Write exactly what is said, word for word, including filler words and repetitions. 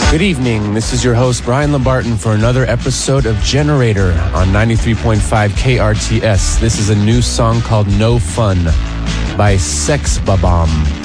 Good evening. This is your host, Brian Lambarton, for another episode of Generator on ninety-three point five K R T S. This is a new song called No Fun by Sex Babam.